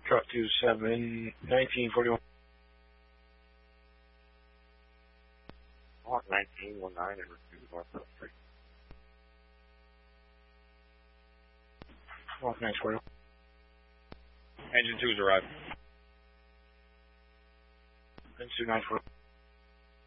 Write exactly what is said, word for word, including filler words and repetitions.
Truck two seven, nineteen forty-one. Hawk nineteen one nine and refuse North Street. Hawk nine forty-one. Engine two's arrived. Engine two nine forty-one.